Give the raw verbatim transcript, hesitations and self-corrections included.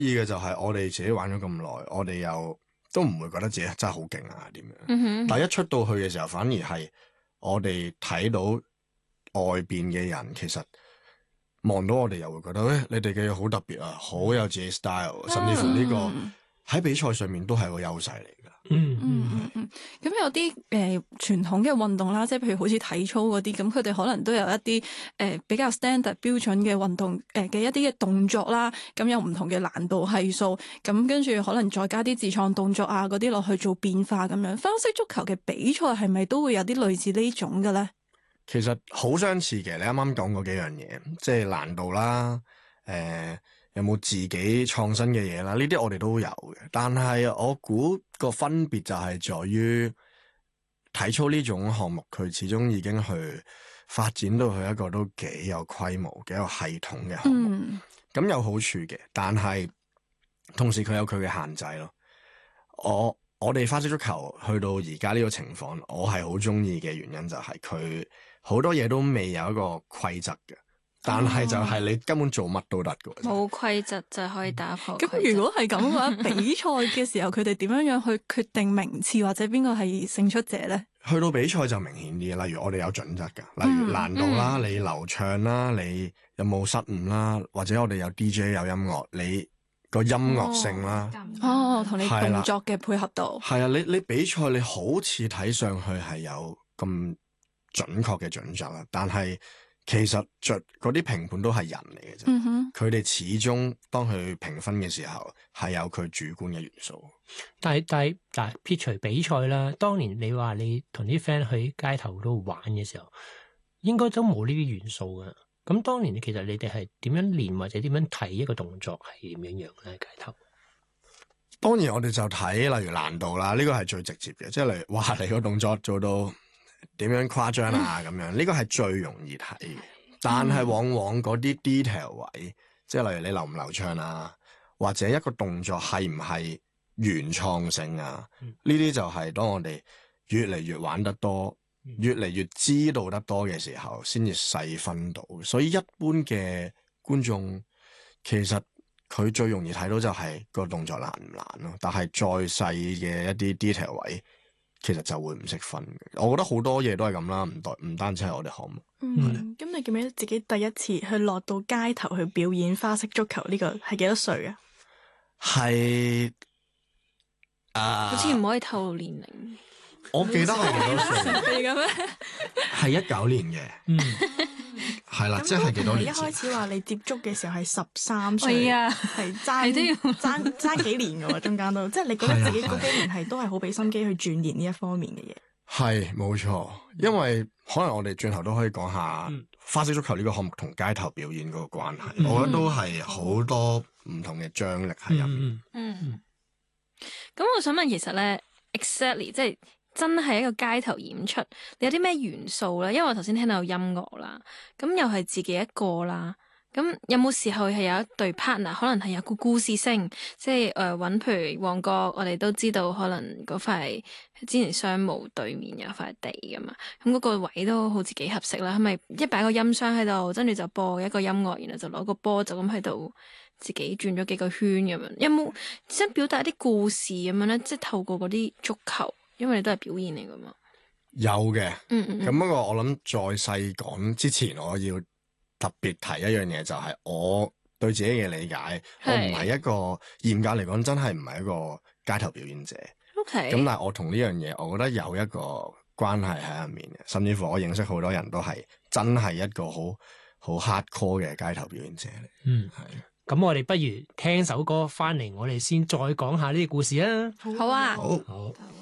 意嘅就係我哋自己玩咗咁耐，我哋又都唔會覺得自己真係好勁啊點樣。 嗯哼， 但係一出到去嘅時候，反而係我哋睇到外邊嘅人，其實望到我哋又會覺得，誒、欸，你哋嘅嘢好特別啊，好有自己 style，甚至乎呢個喺比賽上面都係個優勢嚟㗎。 嗯嗯嗯嗯，咁有啲誒傳統嘅運動啦，即係譬如好似體操嗰啲，咁佢哋可能都有一啲誒、呃、比較 standard 標準嘅運動誒嘅、呃、一啲嘅動作啦，咁有唔同嘅難度係數，咁跟住可能再加啲自創動作啊嗰啲落去做變化咁樣。花式足球嘅比賽係咪都會有啲類似呢種嘅咧？ 其實好相似嘅，你啱啱講嗰幾樣嘢，即係難度啦，誒、呃。有冇自己創新嘅嘢啦？呢啲我哋都有嘅，但係我估個分別就係在於體操呢種項目，佢始終已經去發展到去一個都幾有規模、幾有系統嘅項目。咁、嗯、有好處嘅，但係同時佢有佢嘅限制咯。我我哋花式足球去到而家呢個情況，我係好中意嘅原因就係佢好多嘢都未有一個規則嘅。但係就係你根本做乜都得嘅， 冇規則就可以打破。咁如果係咁嘅話，比賽嘅時候佢哋點樣樣去決定名次或者邊個係勝出者咧？ 去到比賽就明顯啲，例如我哋有準則噶，例如難度啦、嗯、你流暢啦、你有冇失誤啦，或者我哋有 D J 有音樂，你個音樂性啦， 哦，同你動作嘅配合度， 係啊，你你比賽你好似睇上去係有咁準確嘅準則啦，但係。其實着嗰啲評判都係人嚟嘅啫，佢哋、嗯、哼始終當佢評分嘅時候係有佢主觀嘅元素。 但係但係但係撇除比賽啦，當年你話你同啲 friend 去街頭度玩嘅時候，應該都冇呢啲元素㗎。咁當年其實你哋係點樣練或者點樣睇一個動作係點樣樣咧？街頭當然我哋就睇例如難度啦，呢、這個係最直接嘅，即係例如哇你個動作做到。點樣誇張啊咁樣，呢個係最容易睇嘅，但係往往嗰啲 detail 位，即係例如你流唔流暢啊，或者一個動作係唔係原創性啊，呢啲就係當我哋越嚟越玩得多，越嚟越知道得多嘅時候，先至細分到。所以一般嘅觀眾其實佢最容易睇到就係個動作難唔難咯，但係再細嘅一啲 detail 位。其實就會唔識分嘅，我覺得好多嘢都係咁啦，唔代唔單止係我哋項目。 嗯，咁你記唔記得自己第一次去落到街頭去表演花式足球呢個係幾多歲啊？ 係啊， 好似唔可以透露年齡。 我記得係幾多歲？ 係咁咩？ 係一九年嘅。嗯。係啦，即係幾多年？ 一開始話你接觸嘅時候係十三歲， 係啊， 係爭爭爭幾年嘅喎，中間都，即係你覺得自己嗰幾年係都係好俾心機去鑽研呢一方面嘅嘢。 係冇錯，因為可能我哋轉頭都可以講下花式足球呢個項目同街頭表演嗰個關係，嗯、我覺得都係好多唔同嘅張力喺入面。 嗯，咁我想問，其實咧 ，exactly 即係。真係一個街頭演出，你有啲咩元素咧？因為我頭先聽到有音樂啦，咁又係自己一個啦，咁有冇時候係有一對 partner，可能係有個故事性，即係誒搵，譬如旺角，我哋都知道可能嗰塊之前商務對面有塊地噶嘛，咁嗰個位都好似幾合適啦，係咪一擺個音箱喺度，跟住就播一個音樂，然後就攞個波就咁喺度自己轉咗幾個圈咁樣？有冇想表達一啲故事咁樣咧？即係透過嗰啲足球。因為你都係表演嚟噶嘛， 有嘅，嗯嗯，咁不過我諗再細講之前，我要特別提一樣嘢，就係我對自己嘅理解，是我唔係一個嚴格嚟講，真係唔係一個街頭表演者。 OK， 咁但係我同呢樣嘢，我覺得有一個關係喺入面嘅，甚至乎我認識好多人都係真係一個好好 hardcore 嘅街頭表演者嚟。 嗯，係。咁我哋不如聽首歌翻嚟，我哋先再講下呢啲故事啊。 好啊， 好。 好。